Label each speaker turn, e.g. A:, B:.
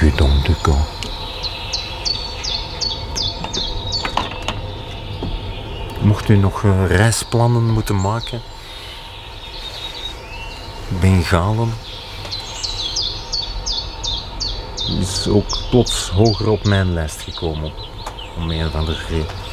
A: Gudon Duco. Mocht u nog reisplannen moeten maken? Bengalen is ook plots hoger op mijn lijst gekomen, om een of andere reden.